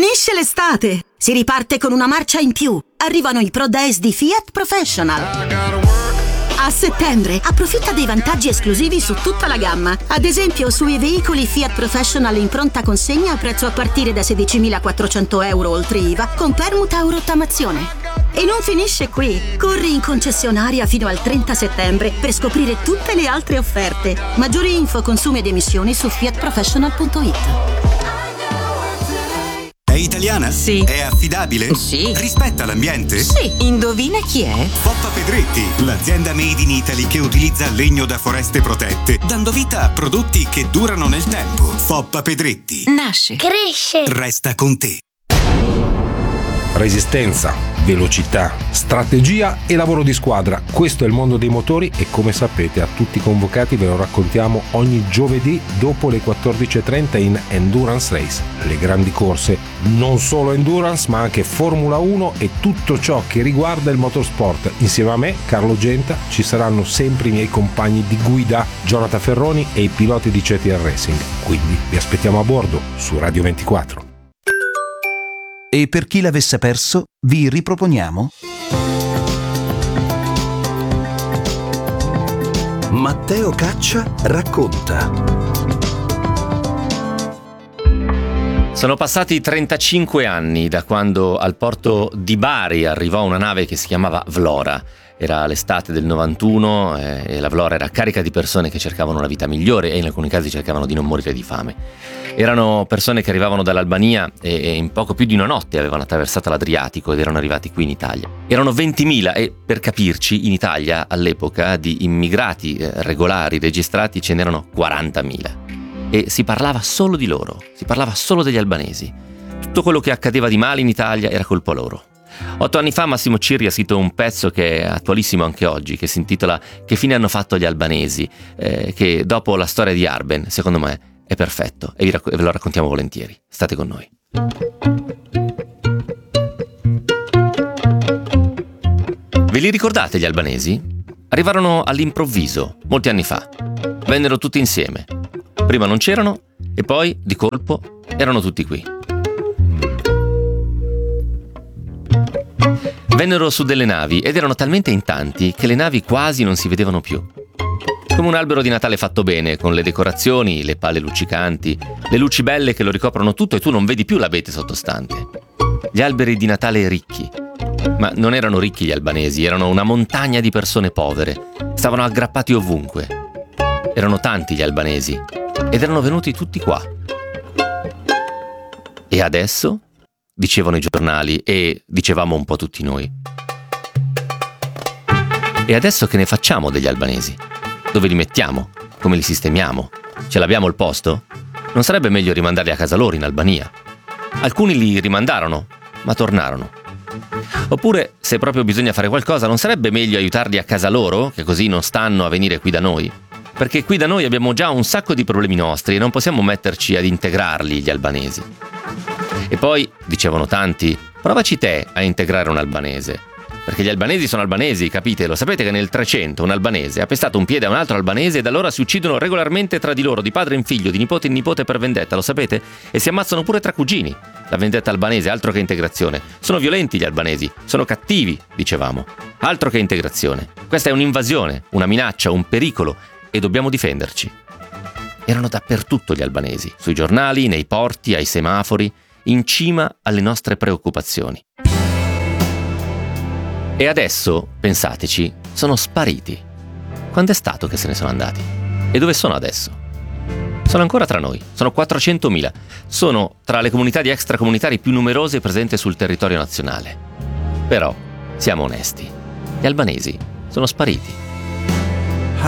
Finisce l'estate! Si riparte con una marcia in più. Arrivano i Pro Days di Fiat Professional. A settembre approfitta dei vantaggi esclusivi su tutta la gamma. Ad esempio sui veicoli Fiat Professional in pronta consegna a prezzo a partire da 16.400 euro oltre IVA con permuta o rottamazione. E non finisce qui. Corri in concessionaria fino al 30 settembre per scoprire tutte le altre offerte. Maggiori info, consumi ed emissioni su fiatprofessional.it. È italiana? Sì. È affidabile? Sì. Rispetta l'ambiente? Sì. Indovina chi è? Foppa Pedretti, l'azienda made in Italy che utilizza legno da foreste protette, dando vita a prodotti che durano nel tempo. Foppa Pedretti. Nasce. Cresce. Resta con te. Resistenza, velocità, strategia e lavoro di squadra. Questo è il mondo dei motori e come sapete a tutti i convocati ve lo raccontiamo ogni giovedì dopo le 14.30 in Endurance Race. Le grandi corse, non solo Endurance ma anche Formula 1 e tutto ciò che riguarda il motorsport. Insieme a me, Carlo Genta, ci saranno sempre i miei compagni di guida, Jonathan Ferroni e i piloti di CTR Racing. Quindi vi aspettiamo a bordo su Radio 24. E per chi l'avesse perso, vi riproponiamo Matteo Caccia racconta. Sono passati 35 anni da quando al porto di Bari arrivò una nave che si chiamava Vlora. Era l'estate del 91 e la Vlora era carica di persone che cercavano una vita migliore e in alcuni casi cercavano di non morire di fame. Erano persone che arrivavano dall'Albania e in poco più di una notte avevano attraversato l'Adriatico ed erano arrivati qui in Italia. Erano 20.000 e, per capirci, in Italia all'epoca di immigrati regolari registrati ce n'erano 40.000. E si parlava solo di loro, si parlava solo degli albanesi. Tutto quello che accadeva di male in Italia era colpa loro. 8 anni fa Massimo Cirri ha scritto un pezzo che è attualissimo anche oggi, che si intitola Che fine hanno fatto gli albanesi, che dopo la storia di Arben, secondo me, è perfetto e ve lo raccontiamo volentieri. State con noi. Ve li ricordate gli albanesi? Arrivarono all'improvviso, molti anni fa. Vennero tutti insieme. Prima non c'erano e poi, di colpo, erano tutti qui. Vennero su delle navi ed erano talmente in tanti che le navi quasi non si vedevano più. Come un albero di Natale fatto bene, con le decorazioni, le pale luccicanti, le luci belle che lo ricoprono tutto e tu non vedi più l'abete sottostante. Gli alberi di Natale ricchi. Ma non erano ricchi gli albanesi, erano una montagna di persone povere. Stavano aggrappati ovunque. Erano tanti gli albanesi ed erano venuti tutti qua. E adesso? Dicevano i giornali e dicevamo un po' tutti noi. E adesso che ne facciamo degli albanesi? Dove li mettiamo? Come li sistemiamo? Ce l'abbiamo il posto? Non sarebbe meglio rimandarli a casa loro in Albania? Alcuni li rimandarono, ma tornarono. Oppure, se proprio bisogna fare qualcosa, non sarebbe meglio aiutarli a casa loro, che così non stanno a venire qui da noi? Perché qui da noi abbiamo già un sacco di problemi nostri e non possiamo metterci ad integrarli gli albanesi. E poi, dicevano tanti, provaci te a integrare un albanese. Perché gli albanesi sono albanesi, capite? Lo sapete che nel 300 un albanese ha pestato un piede a un altro albanese e da allora si uccidono regolarmente tra di loro, di padre in figlio, di nipote in nipote per vendetta, lo sapete? E si ammazzano pure tra cugini. La vendetta albanese, altro che integrazione. Sono violenti gli albanesi, sono cattivi, dicevamo. Altro che integrazione. Questa è un'invasione, una minaccia, un pericolo e dobbiamo difenderci. Erano dappertutto gli albanesi, sui giornali, nei porti, ai semafori, in cima alle nostre preoccupazioni. E adesso, pensateci, sono spariti. Quando è stato che se ne sono andati? E dove sono adesso? Sono ancora tra noi, sono 400.000. Sono tra le comunità di extracomunitari più numerose presenti sul territorio nazionale. Però, siamo onesti, gli albanesi sono spariti.